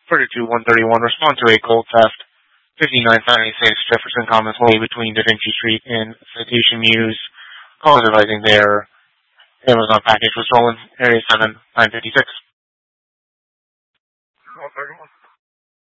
42-131, respond to a cold theft. 5976 Jefferson Commons Way between Da Vinci Street and Citation Muse. Call advising their Amazon package was stolen. Area 7, 956.